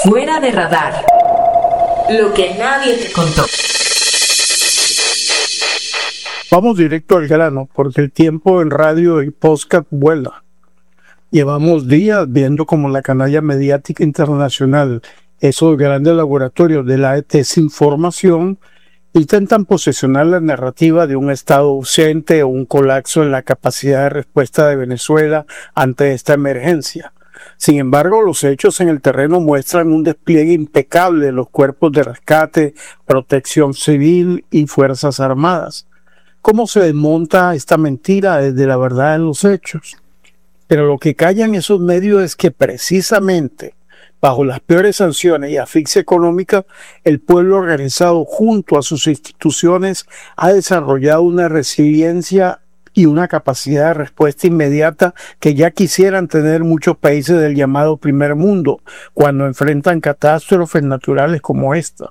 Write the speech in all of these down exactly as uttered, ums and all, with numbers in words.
Fuera de radar. Lo que nadie te contó. Vamos directo al grano, porque el tiempo en radio y podcast vuela. Llevamos días viendo cómo la canalla mediática internacional, esos grandes laboratorios de la desinformación, intentan posesionar la narrativa de un Estado ausente o un colapso en la capacidad de respuesta de Venezuela ante esta emergencia. Sin embargo, los hechos en el terreno muestran un despliegue impecable de los cuerpos de rescate, protección civil y fuerzas armadas. ¿Cómo se desmonta esta mentira desde la verdad en los hechos? Pero lo que callan esos medios es que precisamente bajo las peores sanciones y asfixia económica, el pueblo organizado junto a sus instituciones ha desarrollado una resiliencia y una capacidad de respuesta inmediata que ya quisieran tener muchos países del llamado primer mundo cuando enfrentan catástrofes naturales como esta.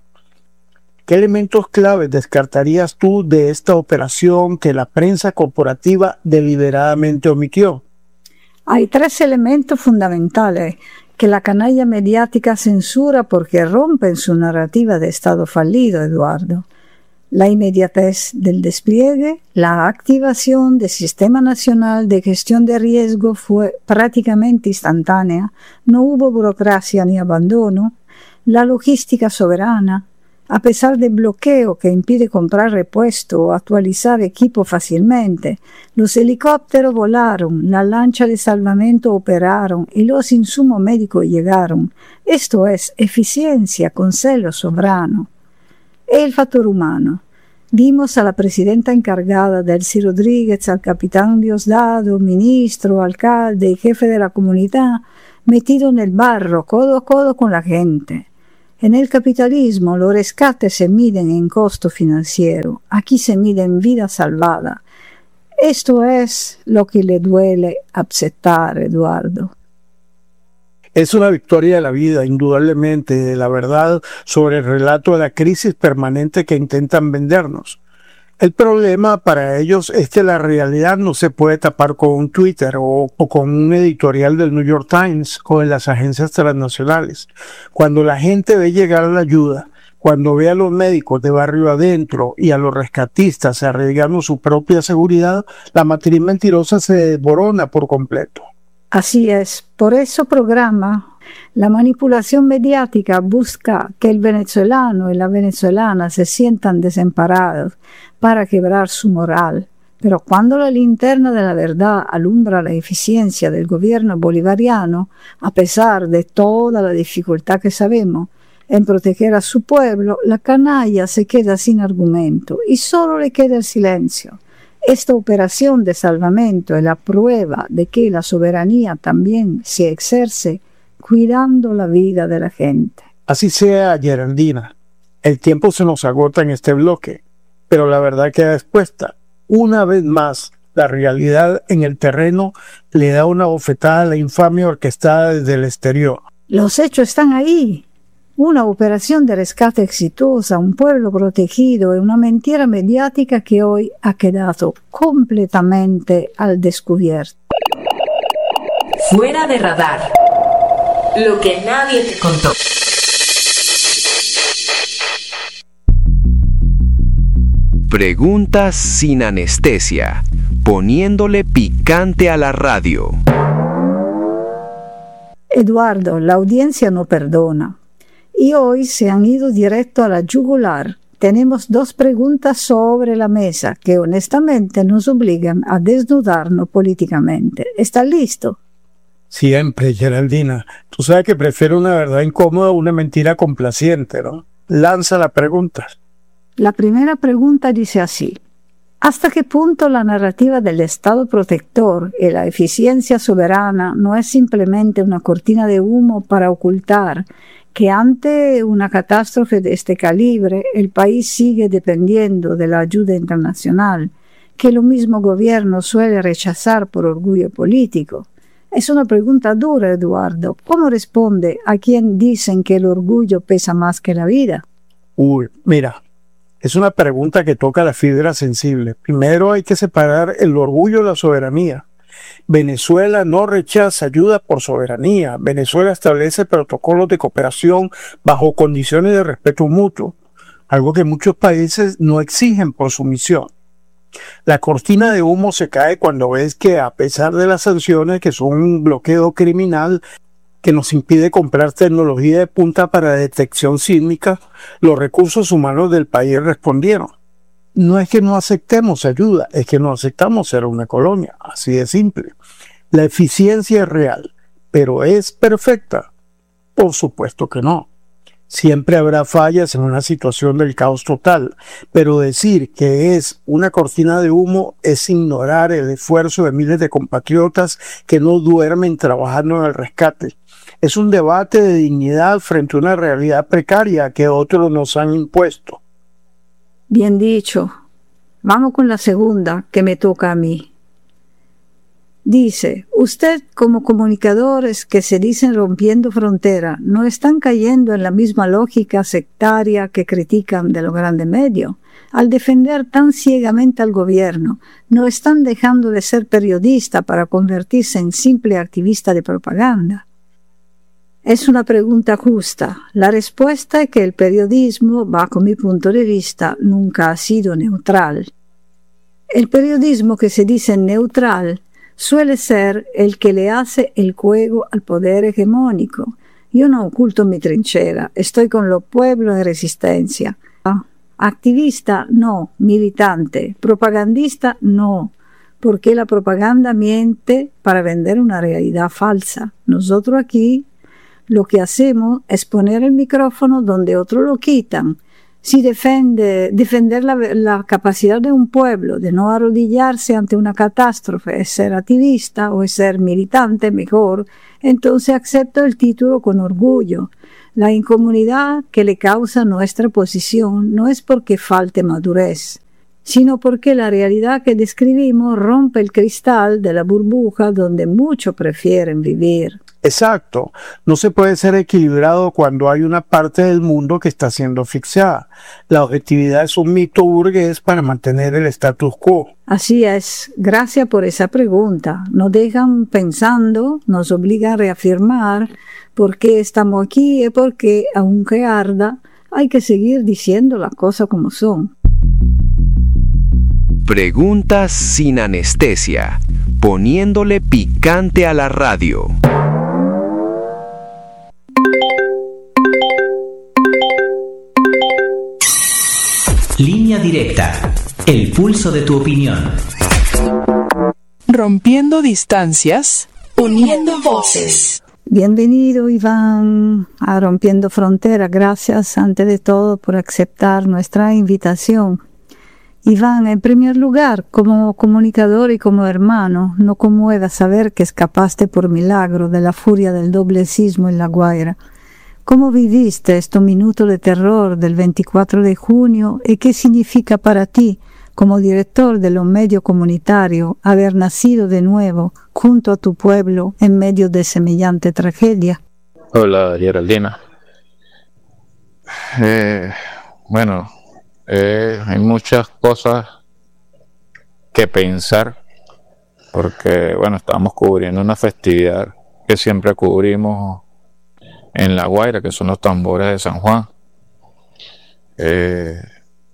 ¿Qué elementos claves descartarías tú de esta operación que la prensa corporativa deliberadamente omitió? Hay tres elementos fundamentales que la canalla mediática censura porque rompen su narrativa de Estado fallido, Eduardo. La inmediatez del despliegue, la activación del Sistema Nacional de Gestión de Riesgo fue prácticamente instantánea, no hubo burocracia ni abandono, la logística soberana, a pesar del bloqueo que impide comprar repuesto o actualizar equipo fácilmente, los helicópteros volaron, la lancha de salvamento operaron y los insumos médicos llegaron. Esto es eficiencia con celo soberano. E el factor humano. Vimos a la presidenta encargada, Delcy Rodríguez, al capitán Diosdado, ministro, alcalde y jefe de la comunidad, metido en el barro, codo a codo con la gente. En el capitalismo los rescates se miden en costo financiero, aquí se mide en vida salvada. Esto es lo que le duele aceptar, Eduardo. Es una victoria de la vida, indudablemente, de la verdad sobre el relato de la crisis permanente que intentan vendernos. El problema para ellos es que la realidad no se puede tapar con un Twitter o, o con un editorial del New York Times o de las agencias transnacionales. Cuando la gente ve llegar la ayuda, cuando ve a los médicos de barrio adentro y a los rescatistas arriesgando su propia seguridad, la matriz mentirosa se desborona por completo. Así es, por eso programa, la manipulación mediática busca que el venezolano y la venezolana se sientan desamparados para quebrar su moral. Pero cuando la linterna de la verdad alumbra la eficiencia del gobierno bolivariano, a pesar de toda la dificultad que sabemos en proteger a su pueblo, la canalla se queda sin argumento y solo le queda el silencio. Esta operación de salvamento es la prueba de que la soberanía también se ejerce cuidando la vida de la gente. Así sea, Geraldina. El tiempo se nos agota en este bloque, pero la verdad queda expuesta. Una vez más, la realidad en el terreno le da una bofetada a la infamia orquestada desde el exterior. Los hechos están ahí. Una operación de rescate exitosa, un pueblo protegido y una mentira mediática que hoy ha quedado completamente al descubierto. Fuera de radar. Lo que nadie te contó. Preguntas sin anestesia, poniéndole picante a la radio. Eduardo, la audiencia no perdona. Y hoy se han ido directo a la yugular. Tenemos dos preguntas sobre la mesa que honestamente nos obligan a desnudarnos políticamente. ¿Estás listo? Siempre, Geraldina. Tú sabes que prefiero una verdad incómoda a una mentira complaciente, ¿no? Lanza la pregunta. La primera pregunta dice así. ¿Hasta qué punto la narrativa del Estado protector y la eficiencia soberana no es simplemente una cortina de humo para ocultar que ante una catástrofe de este calibre el país sigue dependiendo de la ayuda internacional, que el mismo gobierno suele rechazar por orgullo político? Es una pregunta dura, Eduardo. ¿Cómo responde a quien dicen que el orgullo pesa más que la vida? Uy, mira, es una pregunta que toca la fibra sensible. Primero hay que separar el orgullo de la soberanía. Venezuela no rechaza ayuda por soberanía. Venezuela establece protocolos de cooperación bajo condiciones de respeto mutuo, algo que muchos países no exigen por su misión. La cortina de humo se cae cuando ves que, a pesar de las sanciones, que son un bloqueo criminal que nos impide comprar tecnología de punta para detección sísmica, los recursos humanos del país respondieron. No es que no aceptemos ayuda, es que no aceptamos ser una colonia, así de simple. La eficiencia es real, pero ¿es perfecta? Por supuesto que no. Siempre habrá fallas en una situación del caos total, pero decir que es una cortina de humo es ignorar el esfuerzo de miles de compatriotas que no duermen trabajando en el rescate. Es un debate de dignidad frente a una realidad precaria que otros nos han impuesto. Bien dicho. Vamos con la segunda, que me toca a mí. Dice, usted como comunicadores que se dicen rompiendo frontera, ¿no están cayendo en la misma lógica sectaria que critican de los grandes medios? Al defender tan ciegamente al gobierno, ¿no están dejando de ser periodista para convertirse en simple activista de propaganda? Es una pregunta justa. La respuesta es que el periodismo, bajo mi punto de vista, nunca ha sido neutral. El periodismo que se dice neutral suele ser el que le hace el juego al poder hegemónico. Yo no oculto mi trinchera, estoy con los pueblos en resistencia. Activista, no. Militante. Propagandista, no. Porque la propaganda miente para vender una realidad falsa. Nosotros aquí lo que hacemos es poner el micrófono donde otros lo quitan. Si defiende, defender la, la capacidad de un pueblo de no arrodillarse ante una catástrofe es ser activista o es ser militante mejor, entonces acepto el título con orgullo. La incomodidad que le causa nuestra posición no es porque falte madurez, sino porque la realidad que describimos rompe el cristal de la burbuja donde muchos prefieren vivir. Exacto. No se puede ser equilibrado cuando hay una parte del mundo que está siendo asfixiada. La objetividad es un mito burgués para mantener el status quo. Así es. Gracias por esa pregunta. Nos dejan pensando, nos obligan a reafirmar por qué estamos aquí y por qué, aunque arda, hay que seguir diciendo las cosas como son. Preguntas sin anestesia, poniéndole picante a la radio. Línea directa. El pulso de tu opinión. Rompiendo distancias, uniendo voces. Bienvenido, Iván, a Rompiendo Fronteras. Gracias, antes de todo, por aceptar nuestra invitación. Iván, en primer lugar, como comunicador y como hermano, no conmueve saber que escapaste por milagro de la furia del doble sismo en La Guaira. ¿Cómo viviste estos minutos de terror del veinticuatro de junio y qué significa para ti, como director de los medios comunitarios, haber nacido de nuevo junto a tu pueblo en medio de semejante tragedia? Hola, Geraldina. Eh, bueno, eh, hay muchas cosas que pensar porque, bueno, estamos cubriendo una festividad que siempre cubrimos en La Guaira, que son los tambores de San Juan. Eh,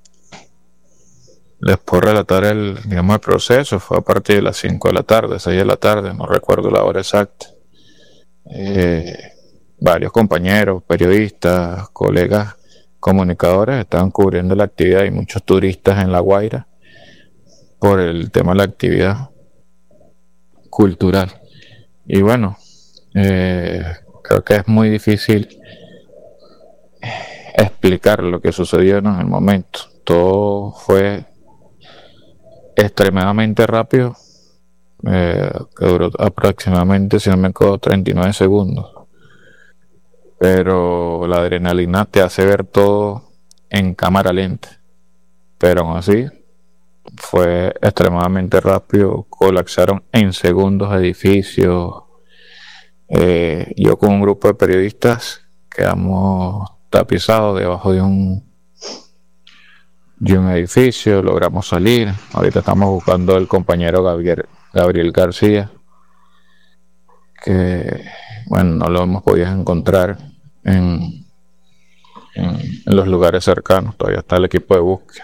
les puedo relatar el, digamos, el proceso. Fue a partir de las cinco de la tarde, seis de la tarde, no recuerdo la hora exacta. Eh, varios compañeros, periodistas, colegas, comunicadores estaban cubriendo la actividad y muchos turistas en La Guaira por el tema de la actividad cultural. Y bueno, eh, creo que es muy difícil explicar lo que sucedió en el momento. Todo fue extremadamente rápido, eh, que duró aproximadamente, si no me equivoco, treinta y nueve segundos. Pero la adrenalina te hace ver todo en cámara lenta. Pero aún así, fue extremadamente rápido. Colapsaron en segundos edificios. Eh, yo con un grupo de periodistas quedamos tapizados debajo de un de un edificio, logramos salir. Ahorita estamos buscando al compañero Gabriel, Gabriel García, que bueno, no lo hemos podido encontrar en, en, en los lugares cercanos. Todavía está el equipo de búsqueda.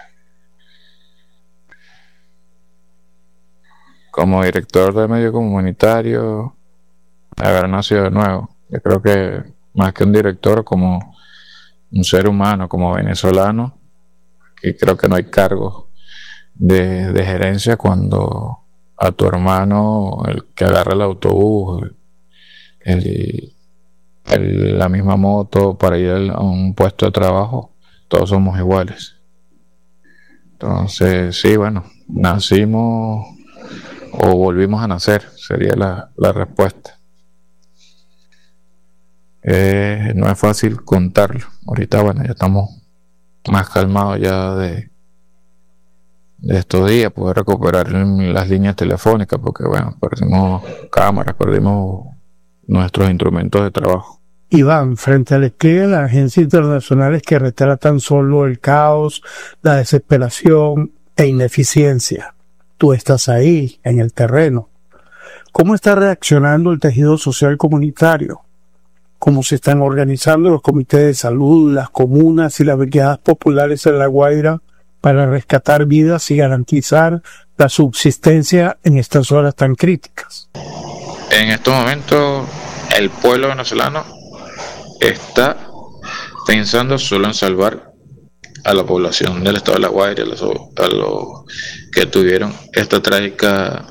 Como director de medio comunitario, haber nacido de nuevo. Yo creo que más que un director, como un ser humano, como venezolano, y creo que no hay cargo de, de gerencia cuando a tu hermano, el que agarra el autobús, el, el, la misma moto para ir a un puesto de trabajo, todos somos iguales. Entonces, sí, bueno, nacimos o volvimos a nacer, sería la, la respuesta. Eh, no es fácil contarlo. Ahorita, bueno, ya estamos más calmados ya de, de estos días, poder recuperar las líneas telefónicas, porque bueno, perdimos cámaras, perdimos nuestros instrumentos de trabajo. Iván, frente al despliegue de las agencias internacionales que retratan solo el caos, la desesperación e ineficiencia, tú estás ahí, en el terreno. ¿Cómo está reaccionando el tejido social comunitario? ¿Cómo se están organizando los comités de salud, las comunas y las brigadas populares en La Guaira para rescatar vidas y garantizar la subsistencia en estas horas tan críticas? En estos momentos, el pueblo venezolano está pensando solo en salvar a la población del estado de La Guaira, a los, a los que tuvieron esta trágica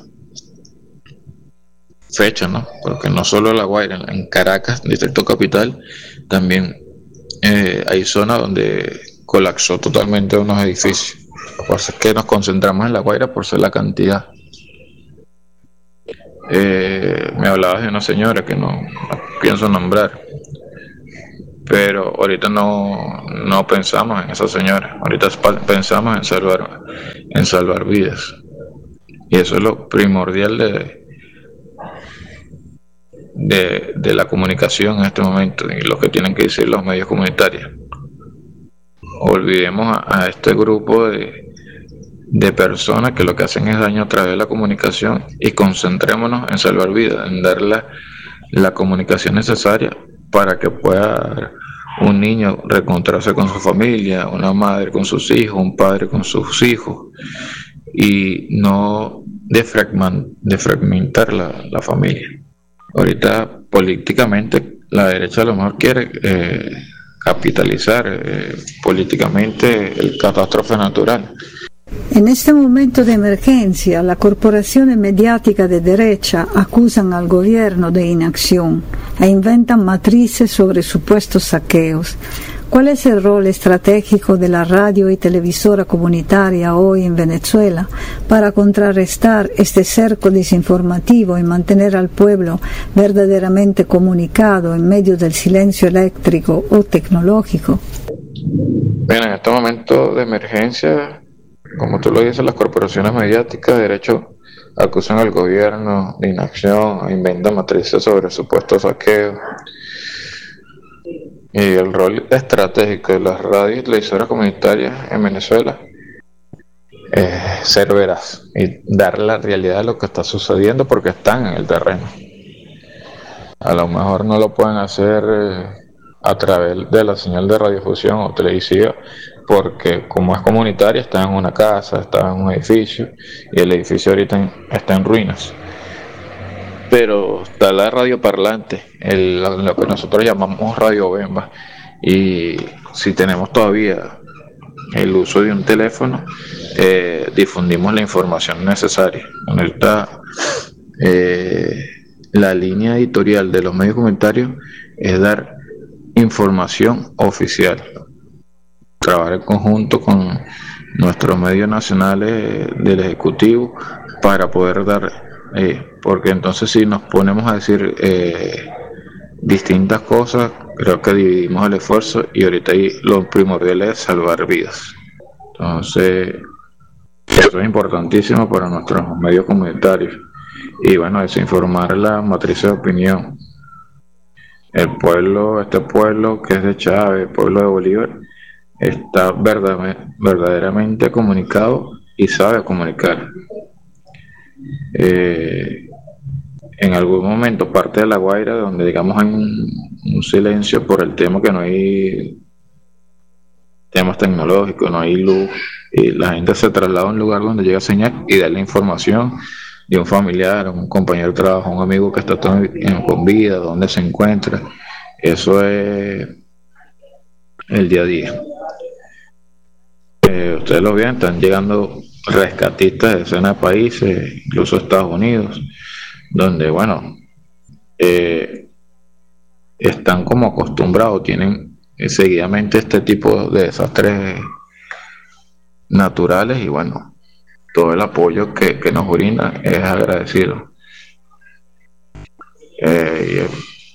fecha, ¿no? Porque no solo La Guaira, en Caracas, distrito capital, también eh, hay zonas donde colapsó totalmente unos edificios. Lo que pasa es que nos concentramos en La Guaira por ser la cantidad. Eh, me hablabas de una señora que no, no pienso nombrar, pero ahorita no, no pensamos en esa señora. Ahorita pensamos en salvar, en salvar vidas, y eso es lo primordial de De, de la comunicación en este momento y lo que tienen que decir los medios comunitarios. Olvidemos a, a este grupo de, de personas que lo que hacen es daño a través de la comunicación y concentrémonos en salvar vidas, en dar la, la comunicación necesaria para que pueda un niño reencontrarse con su familia, una madre con sus hijos, un padre con sus hijos, y no defragmentar, defragmentar la, la familia. Ahorita políticamente la derecha a lo mejor quiere eh, capitalizar eh, políticamente el catástrofe natural. En este momento de emergencia, las corporaciones mediáticas de derecha acusan al gobierno de inacción e inventan matrices sobre supuestos saqueos. ¿Cuál es el rol estratégico de la radio y televisora comunitaria hoy en Venezuela para contrarrestar este cerco desinformativo y mantener al pueblo verdaderamente comunicado en medio del silencio eléctrico o tecnológico? Bien, en estos momentos de emergencia, como tú lo dices, las corporaciones mediáticas de derecho acusan al gobierno de inacción, inventan matrices sobre supuestos saqueos. Y el rol estratégico de las radios y televisoras comunitarias en Venezuela es ser veraz y dar la realidad de lo que está sucediendo, porque están en el terreno. A lo mejor no lo pueden hacer a través de la señal de radiodifusión o televisiva, porque como es comunitaria, está en una casa, está en un edificio, y el edificio ahorita está en ruinas. Pero está la radio parlante, el, lo que nosotros llamamos radio bemba, y si tenemos todavía el uso de un teléfono, eh, difundimos la información necesaria. Ahorita eh, la línea editorial de los medios comunitarios es dar información oficial, trabajar en conjunto con nuestros medios nacionales del Ejecutivo para poder dar Eh, porque entonces si nos ponemos a decir eh, distintas cosas, creo que dividimos el esfuerzo, y ahorita ahí lo primordial es salvar vidas. Entonces eso es importantísimo para nuestros medios comunitarios, y bueno, es informar la matriz de opinión. El pueblo, este pueblo que es de Chávez, el pueblo de Bolívar, está verdad, verdaderamente comunicado y sabe comunicar. eh, en algún momento parte de La Guaira donde digamos hay un, un silencio por el tema que no hay temas tecnológicos, no hay luz, y la gente se traslada a un lugar donde llega señal y da la información de un familiar, un compañero de trabajo, un amigo que está todo en, con vida, donde se encuentra. Eso es el día a día. Eh, ustedes lo ven, están llegando rescatistas de escena de países, incluso Estados Unidos, donde, bueno, eh, están como acostumbrados, tienen eh, seguidamente este tipo de desastres naturales y, bueno, todo el apoyo que, que nos brinda es agradecido. Eh,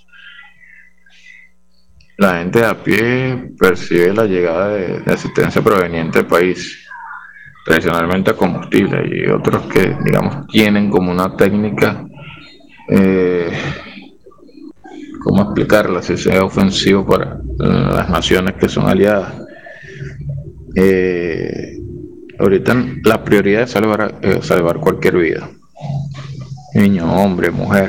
la gente a pie percibe la llegada de, de asistencia proveniente del país, tradicionalmente a combustible, y otros que, digamos, tienen como una técnica, eh, ¿cómo explicarla? Si sea ofensivo para las naciones que son aliadas. Eh, ahorita la prioridad es salvar, eh, salvar cualquier vida, niño, hombre, mujer.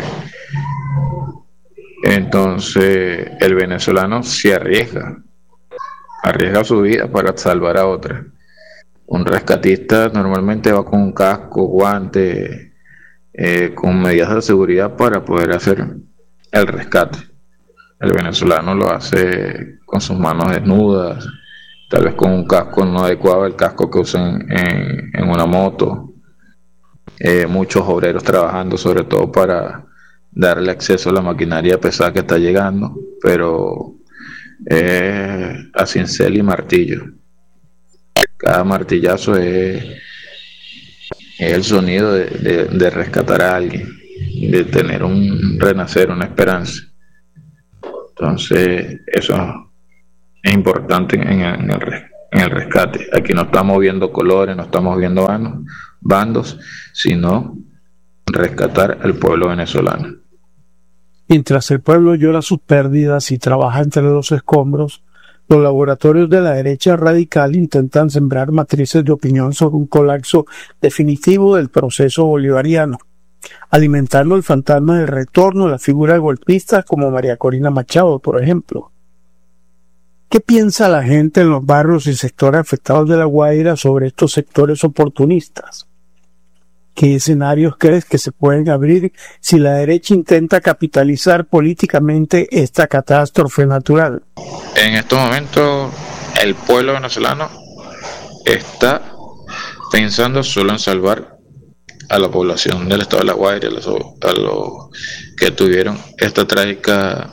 Entonces el venezolano se arriesga, arriesga su vida para salvar a otra. Un rescatista normalmente va con un casco, guantes, eh, con medidas de seguridad para poder hacer el rescate. El venezolano lo hace con sus manos desnudas, tal vez con un casco no adecuado, el casco que usan en, en una moto. Eh, muchos obreros trabajando sobre todo para darle acceso a la maquinaria pesada que está llegando, pero eh, a cincel y martillo. Cada martillazo es, es el sonido de, de, de rescatar a alguien, de tener un renacer, una esperanza. Entonces eso es importante en el, en el, en el rescate. Aquí no estamos viendo colores, no estamos viendo bandos, bandos sino rescatar al pueblo venezolano. Mientras el pueblo llora sus pérdidas y trabaja entre los escombros, los laboratorios de la derecha radical intentan sembrar matrices de opinión sobre un colapso definitivo del proceso bolivariano, alimentando el fantasma del retorno de la figura de golpistas como María Corina Machado, por ejemplo. ¿Qué piensa la gente en los barrios y sectores afectados de La Guaira sobre estos sectores oportunistas? ¿Qué escenarios crees que se pueden abrir si la derecha intenta capitalizar políticamente esta catástrofe natural? En estos momentos el pueblo venezolano está pensando solo en salvar a la población del estado de La Guaira, a los, a los que tuvieron esta trágica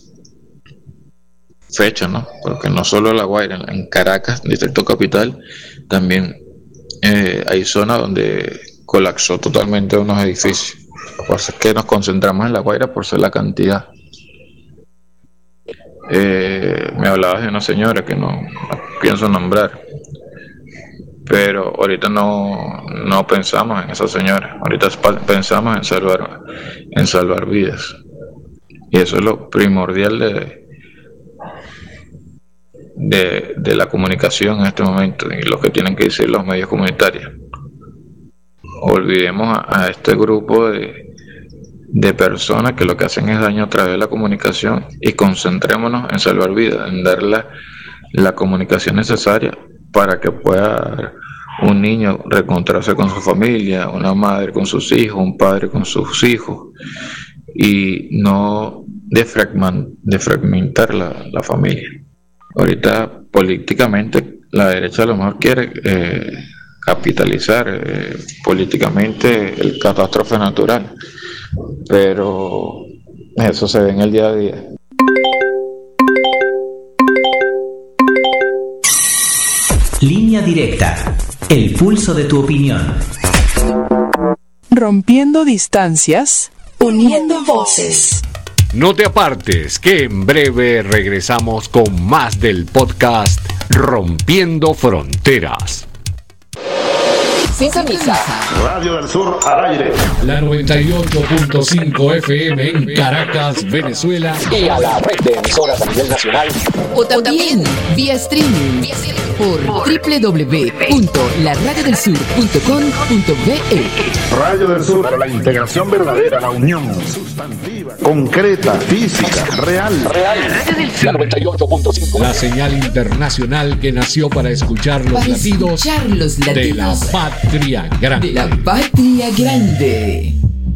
fecha, ¿no? Porque no solo La Guaira, en Caracas, distrito capital, también eh, hay zonas donde colapsó totalmente unos edificios. Lo que pasa es que nos concentramos en La Guaira por ser la cantidad. Eh, me hablabas de una señora que no, no pienso nombrar, pero ahorita no, no pensamos en esa señora. Ahorita pensamos en salvar, en salvar vidas, y eso es lo primordial de, de, de la comunicación en este momento y lo que tienen que decir los medios comunitarios. Olvidemos a, a este grupo de, de personas que lo que hacen es daño a través de la comunicación y concentrémonos en salvar vidas, en dar la, la comunicación necesaria para que pueda un niño reencontrarse con su familia, una madre con sus hijos, un padre con sus hijos, y no defragmentar, defragmentar la, la familia. Ahorita políticamente la derecha a lo mejor quiere eh, capitalizar eh, políticamente el catástrofe natural, pero eso se ve en el día a día. Línea directa, el pulso de tu opinión. Rompiendo distancias, uniendo voces. No te apartes, que en breve regresamos con más del podcast Rompiendo Fronteras. sin camisa. Radio del Sur al aire. La noventa y ocho punto cinco F M en Caracas, Venezuela. Y a la red de emisoras a nivel nacional. O también vía streaming por doble u doble u doble u punto la radio del sur punto com punto be e. Radio del Sur, para la integración verdadera, la unión sustantiva, concreta, física, real. Real. Radio del Sur. La noventa y ocho punto cinco. La señal internacional que nació para escuchar los Para latidos, escuchar los de la latidos patria grande. de la patria grande.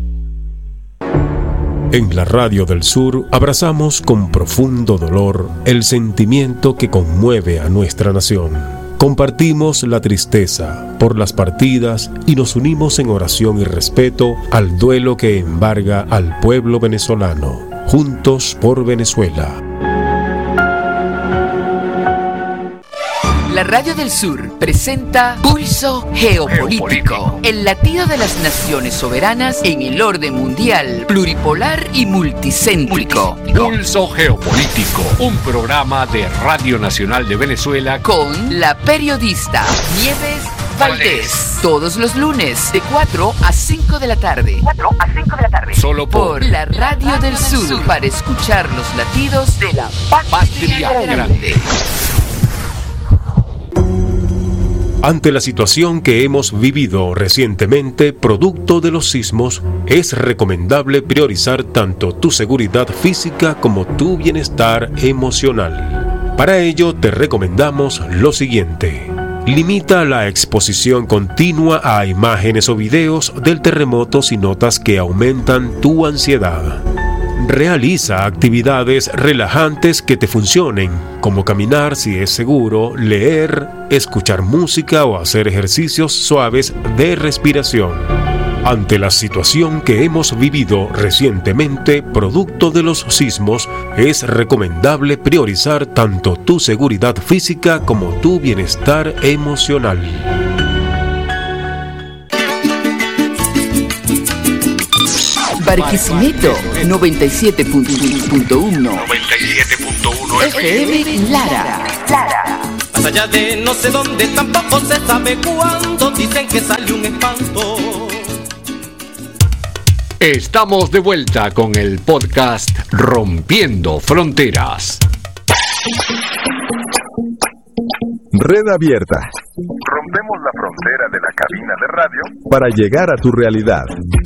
En la Radio del Sur abrazamos con profundo dolor el sentimiento que conmueve a nuestra nación. Compartimos la tristeza por las partidas y nos unimos en oración y respeto al duelo que embarga al pueblo venezolano. Juntos por Venezuela. La Radio del Sur presenta Pulso Geopolítico, el latido de las naciones soberanas en el orden mundial, pluripolar y multicéntrico. Pulso Geopolítico, un programa de Radio Nacional de Venezuela Con la periodista Nieves Valdés. Todos los lunes de cuatro a cinco de la tarde. cuatro a cinco de la tarde. solo por Por la Radio del Sur para escuchar los latidos de la Patria Grande. Ante la situación que hemos vivido recientemente, producto de los sismos, es recomendable priorizar tanto tu seguridad física como tu bienestar emocional. Para ello, te recomendamos lo siguiente. Limita la exposición continua a imágenes o videos del terremoto si notas que aumentan tu ansiedad. Realiza actividades relajantes que te funcionen, como caminar si es seguro, leer, escuchar música o hacer ejercicios suaves de respiración. Ante la situación que hemos vivido recientemente, producto de los sismos, es recomendable priorizar tanto tu seguridad física como tu bienestar emocional. Barquisimeto noventa y siete punto uno noventa y siete punto uno F M Lara. Más allá de no sé dónde, tampoco se sabe cuándo, dicen que sale un espanto. Estamos de vuelta con el podcast Rompiendo Fronteras. Red abierta. Rompemos la frontera de la cabina de radio para llegar a tu realidad.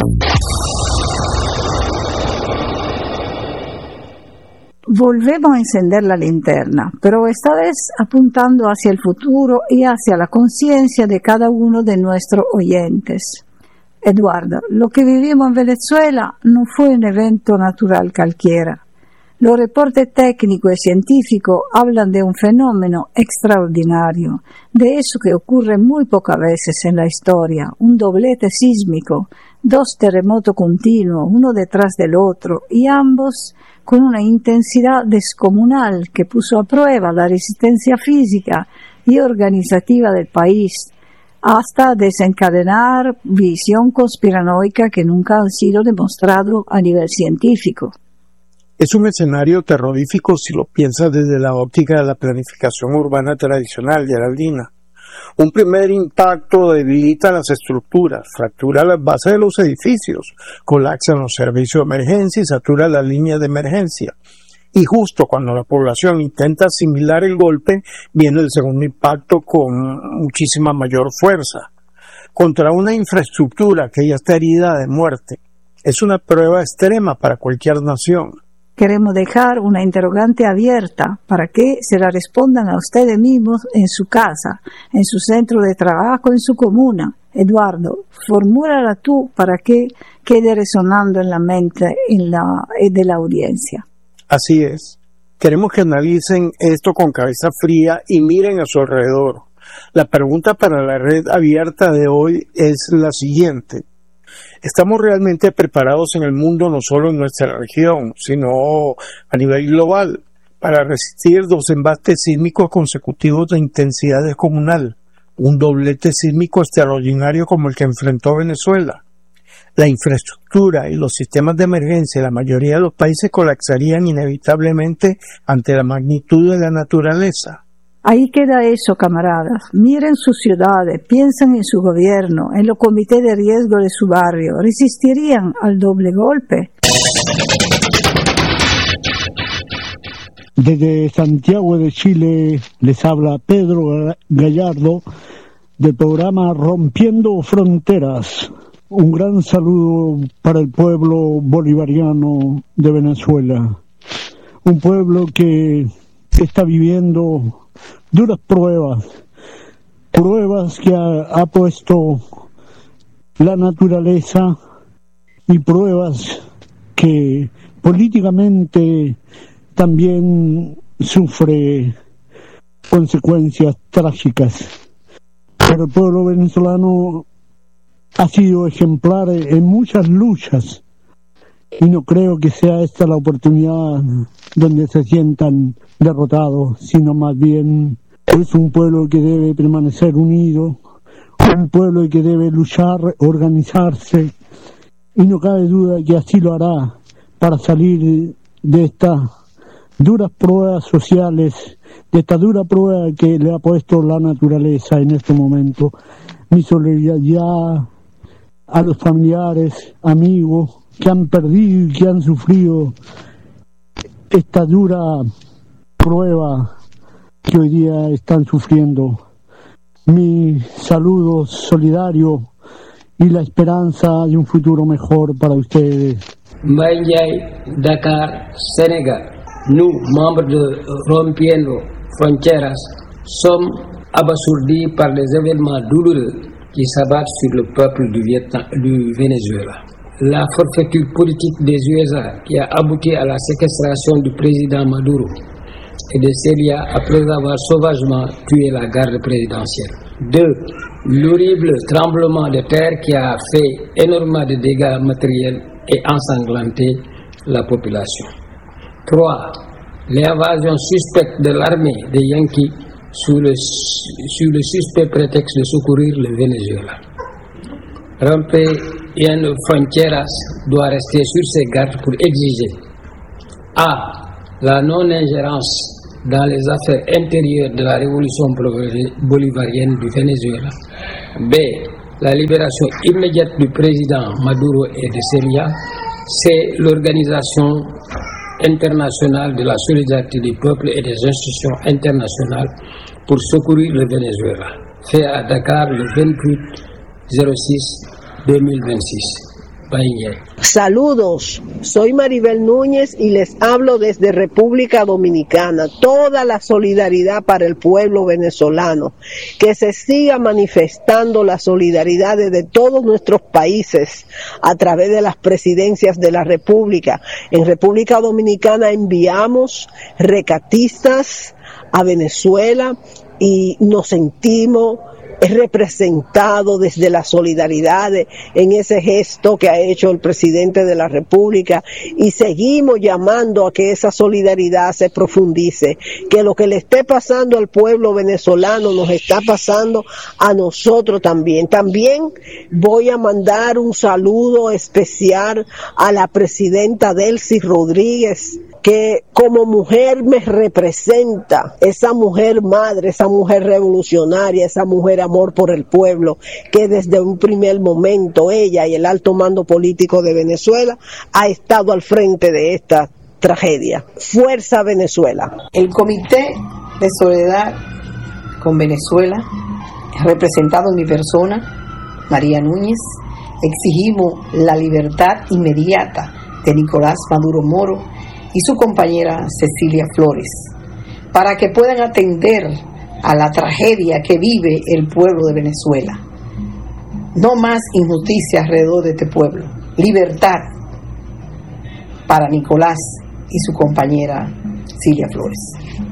Volvemos a encender la linterna, pero esta vez apuntando hacia el futuro y hacia la conciencia de cada uno de nuestros oyentes. Eduardo, lo que vivimos en Venezuela no fue un evento natural cualquiera. Los reportes técnicos y científicos hablan de un fenómeno extraordinario, de eso que ocurre muy pocas veces en la historia, un doblete sísmico, dos terremotos continuos, uno detrás del otro, y ambos con una intensidad descomunal que puso a prueba la resistencia física y organizativa del país, hasta desencadenar visión conspiranoica que nunca han sido demostrados a nivel científico. Es un escenario terrorífico si lo piensas desde la óptica de la planificación urbana tradicional geraldina. Un primer impacto debilita las estructuras, fractura las bases de los edificios, colapsan los servicios de emergencia y satura las líneas de emergencia. Y justo cuando la población intenta asimilar el golpe, viene el segundo impacto con muchísima mayor fuerza. Contra una infraestructura que ya está herida de muerte. Es una prueba extrema para cualquier nación. Queremos dejar una interrogante abierta para que se la respondan a ustedes mismos en su casa, en su centro de trabajo, en su comuna. Eduardo, formúlala tú para que quede resonando en la mente en la, de la audiencia. Así es. Queremos que analicen esto con cabeza fría y miren a su alrededor. La pregunta para la red abierta de hoy es la siguiente. ¿Estamos realmente preparados en el mundo, no solo en nuestra región, sino a nivel global, para resistir dos embates sísmicos consecutivos de intensidad descomunal? Un doblete sísmico extraordinario como el que enfrentó Venezuela. La infraestructura y los sistemas de emergencia de la mayoría de los países colapsarían inevitablemente ante la magnitud de la naturaleza. Ahí queda eso, camaradas. Miren sus ciudades, piensen en su gobierno, en los comités de riesgo de su barrio. ¿Resistirían al doble golpe? Desde Santiago de Chile les habla Pedro Gallardo del programa Rompiendo Fronteras. Un gran saludo para el pueblo bolivariano de Venezuela. Un pueblo que está viviendo duras pruebas, pruebas que ha, ha puesto la naturaleza y pruebas que políticamente también sufre consecuencias trágicas. Pero el pueblo venezolano ha sido ejemplar en muchas luchas y no creo que sea esta la oportunidad donde se sientan derrotados, sino más bien es un pueblo que debe permanecer unido, un pueblo que debe luchar, organizarse, y no cabe duda que así lo hará para salir de estas duras pruebas sociales, de esta dura prueba que le ha puesto la naturaleza en este momento. Mi solidaridad a los familiares, amigos que han perdido y que han sufrido esta dura prueba que hoy día están sufriendo. Mi saludo solidario y la esperanza de un futuro mejor para ustedes. Mbaye Ndiaye, Dakar, Sénégal. Nous, membres de Rompiendo Fronteras, sommes abasourdis par les événements douloureux qui s'abattent sur le peuple du, Vietnam, du Venezuela. La forfaiture politique des U S A qui a abouti à la séquestration du président Maduro et de Celia après avoir sauvagement tué la garde présidentielle. Deux, l'horrible tremblement de terre qui a fait énormément de dégâts matériels et ensanglanté la population. Trois, l'invasion suspecte de l'armée des Yankees sous le, sous le suspect prétexte de secourir le Venezuela. Rompiendo Fronteras doit rester sur ses gardes pour exiger A. La non-ingérence dans les affaires intérieures de la révolution bolivarienne du Venezuela. B. La libération immédiate du président Maduro et de Celia. C. L'organisation internationale de la solidarité du peuple et des institutions internationales pour secourir le Venezuela. Fait à Dakar le vingt-huit cero seis dos mil veintiséis. Saludos, soy Maribel Núñez y les hablo desde República Dominicana. Toda la solidaridad para el pueblo venezolano, que se siga manifestando la solidaridad de todos nuestros países a través de las presidencias de la República. En República Dominicana enviamos recatistas a Venezuela y nos sentimos es representado desde la solidaridad en ese gesto que ha hecho el presidente de la República, y seguimos llamando a que esa solidaridad se profundice, que lo que le esté pasando al pueblo venezolano nos está pasando a nosotros también. También voy a mandar un saludo especial a la presidenta Delcy Rodríguez, que como mujer me representa, esa mujer madre, esa mujer revolucionaria, esa mujer amor por el pueblo, que desde un primer momento ella y el alto mando político de Venezuela ha estado al frente de esta tragedia. Fuerza Venezuela. El Comité de Solidaridad con Venezuela, representado en mi persona, María Núñez, exigimos la libertad inmediata de Nicolás Maduro Moro y su compañera Cecilia Flores, para que puedan atender a la tragedia que vive el pueblo de Venezuela. No más injusticia alrededor de este pueblo. Libertad para Nicolás y su compañera Cecilia Flores.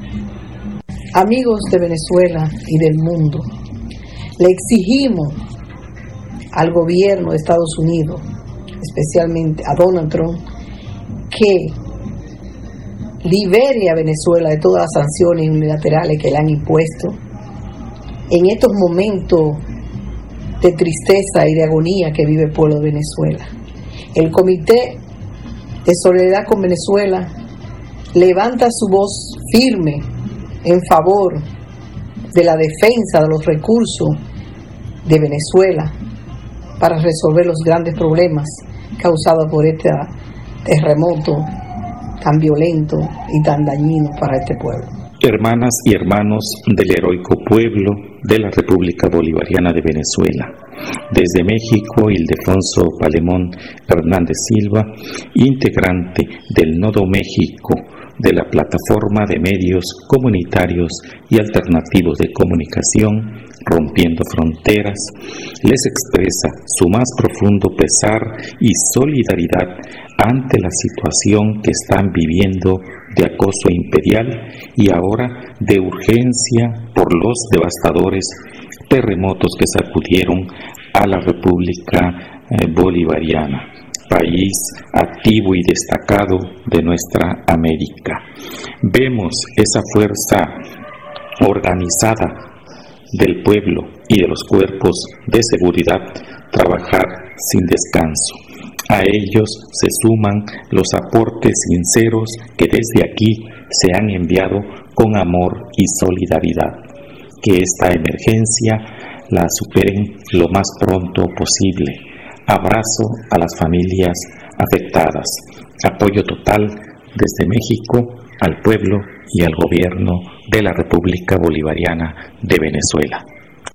Amigos de Venezuela y del mundo, le exigimos al gobierno de Estados Unidos, especialmente a Donald Trump, que libere a Venezuela de todas las sanciones unilaterales que le han impuesto en estos momentos de tristeza y de agonía que vive el pueblo de Venezuela. El Comité de Solidaridad con Venezuela levanta su voz firme en favor de la defensa de los recursos de Venezuela para resolver los grandes problemas causados por este terremoto tan violento y tan dañino para este pueblo. Hermanas y hermanos del heroico pueblo de la República Bolivariana de Venezuela, desde México, Ildefonso Palemón Hernández Silva, integrante del Nodo México de la Plataforma de Medios Comunitarios y Alternativos de Comunicación Rompiendo Fronteras, les expresa su más profundo pesar y solidaridad ante la situación que están viviendo de acoso imperial y ahora de urgencia por los devastadores terremotos que sacudieron a la República eh, Bolivariana, país activo y destacado de nuestra América. Vemos esa fuerza organizada del pueblo y de los cuerpos de seguridad trabajar sin descanso. A ellos se suman los aportes sinceros que desde aquí se han enviado con amor y solidaridad. Que esta emergencia la superen lo más pronto posible. Abrazo a las familias afectadas. Apoyo total desde México al pueblo y al gobierno de la República Bolivariana de Venezuela.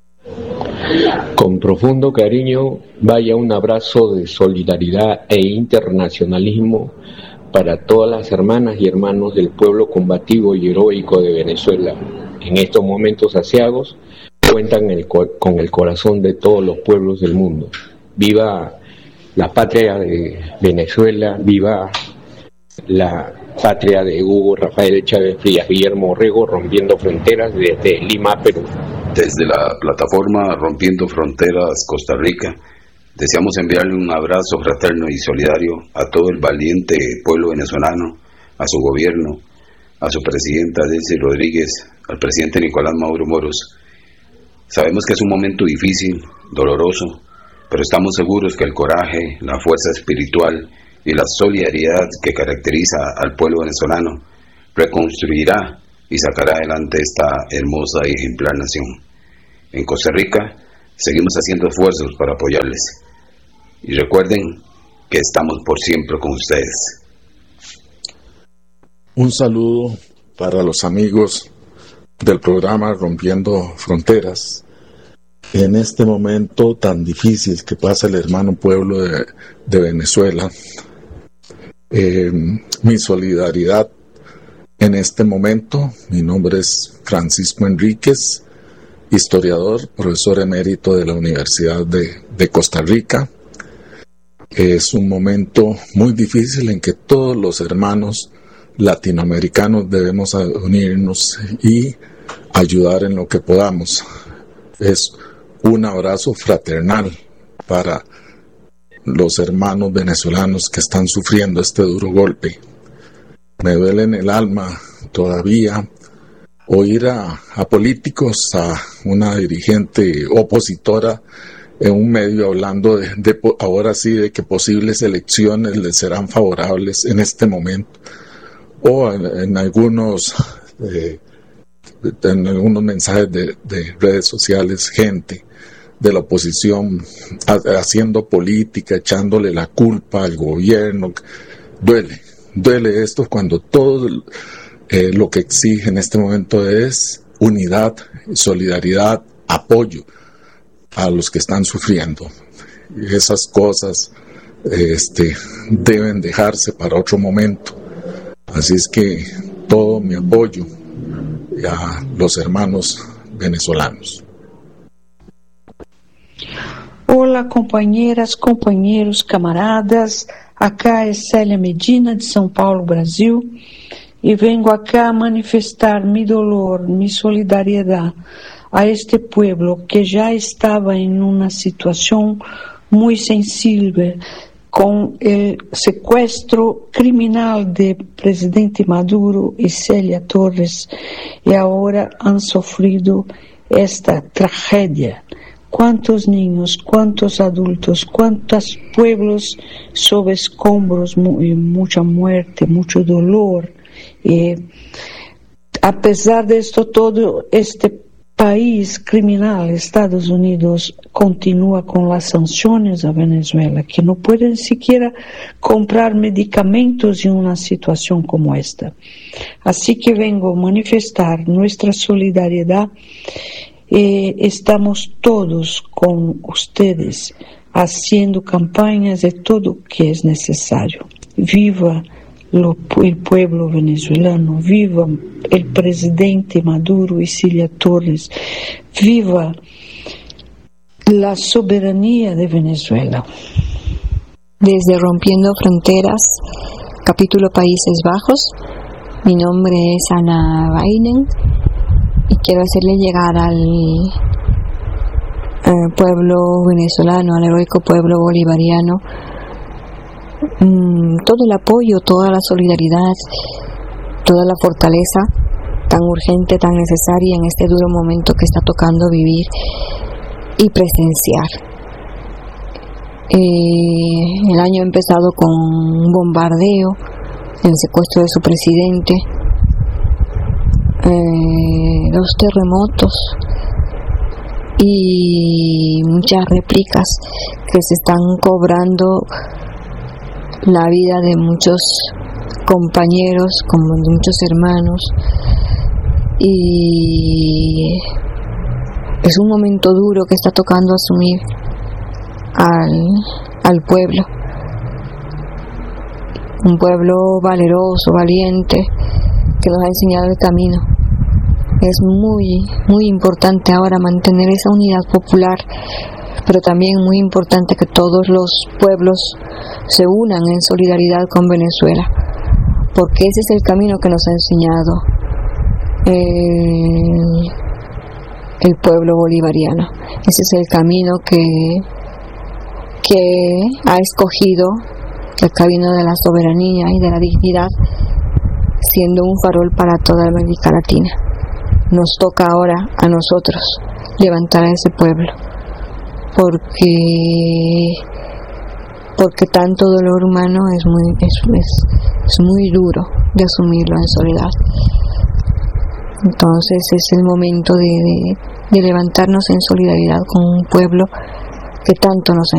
Con profundo cariño, vaya un abrazo de solidaridad e internacionalismo para todas las hermanas y hermanos del pueblo combativo y heroico de Venezuela. En estos momentos aciagos, cuentan el, con el corazón de todos los pueblos del mundo. Viva la patria de Venezuela, viva la patria de Hugo Rafael Chávez Frías, Guillermo Orrego, Rompiendo Fronteras desde Lima, Perú. Desde la plataforma Rompiendo Fronteras Costa Rica, deseamos enviarle un abrazo fraterno y solidario a todo el valiente pueblo venezolano, a su gobierno, a su presidenta Delcy Rodríguez, al presidente Nicolás Maduro Moros. Sabemos que es un momento difícil, doloroso, pero estamos seguros que el coraje, la fuerza espiritual y la solidaridad que caracteriza al pueblo venezolano reconstruirá y sacará adelante esta hermosa y ejemplar nación. En Costa Rica seguimos haciendo esfuerzos para apoyarles y recuerden que estamos por siempre con ustedes. Un saludo para los amigos del programa Rompiendo Fronteras. En este momento tan difícil que pasa el hermano pueblo de, de Venezuela, eh, mi solidaridad en este momento. Mi nombre es Francisco Enríquez, historiador, profesor emérito de la Universidad de, de Costa Rica. Es un momento muy difícil en que todos los hermanos latinoamericanos debemos unirnos y ayudar en lo que podamos. Es un abrazo fraternal para los hermanos venezolanos que están sufriendo este duro golpe. Me duele en el alma todavía oír a, a políticos, a una dirigente opositora en un medio hablando de, de ahora sí de que posibles elecciones les serán favorables en este momento, o en, en algunos eh, en algunos mensajes de, de redes sociales, gente de la oposición haciendo política, echándole la culpa al gobierno. Duele, duele esto cuando todo eh, lo que exige en este momento es unidad, solidaridad, apoyo a los que están sufriendo. Y esas cosas este, deben dejarse para otro momento. Así es que todo mi apoyo a los hermanos venezolanos. Olá, companheiras, companheiros, camaradas. Acá é Célia Medina, de São Paulo, Brasil, e vengo acá manifestar mi dolor, mi solidariedad a este pueblo que ya estaba en una situación muy sensible con el secuestro criminal de presidente Maduro y Celia Torres, y ahora han sufrido esta tragedia. Cuántos niños, cuántos adultos, cuántos pueblos sob escombros, mucha muerte, mucho dolor. Y a pesar de esto todo, este país criminal, Estados Unidos, continúa con las sanciones a Venezuela, que no pueden siquiera comprar medicamentos en una situación como esta. Así que vengo a manifestar nuestra solidaridad. Eh, estamos todos con ustedes haciendo campañas de todo que es necesario. Viva Lo, el pueblo venezolano, viva el presidente Maduro y Cilia Torres, viva la soberanía de Venezuela. Desde Rompiendo Fronteras, capítulo Países Bajos, mi nombre es Ana Bainen y quiero hacerle llegar al, al pueblo venezolano, al heroico pueblo bolivariano, todo el apoyo, toda la solidaridad, toda la fortaleza tan urgente, tan necesaria en este duro momento que está tocando vivir y presenciar. Eh, el año ha empezado con un bombardeo, el secuestro de su presidente, eh, dos terremotos y muchas réplicas que se están cobrando la vida de muchos compañeros, como de muchos hermanos, y es un momento duro que está tocando asumir al, al pueblo, un pueblo valeroso, valiente, que nos ha enseñado el camino. Es muy, muy importante ahora mantener esa unidad popular, pero también muy importante que todos los pueblos se unan en solidaridad con Venezuela, porque ese es el camino que nos ha enseñado el, el pueblo bolivariano. Ese es el camino que, que ha escogido el camino de la soberanía y de la dignidad, siendo un farol para toda América Latina. Nos toca ahora a nosotros levantar a ese pueblo, porque porque tanto dolor humano es muy es, es, es muy duro de asumirlo en soledad. Entonces es el momento de, de, de levantarnos en solidaridad con un pueblo que tanto nos ha